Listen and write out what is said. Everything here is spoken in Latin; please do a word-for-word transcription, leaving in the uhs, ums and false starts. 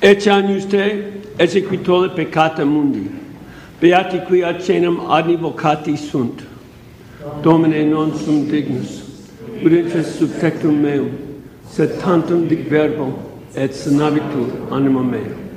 Ecce agnus te, exequitore peccata mundi. Beati qui ad cenam advocati sunt. Domine non sum dignus, udentis sub tectum meum, sed tantum dic verbo et sanabitur anima mea.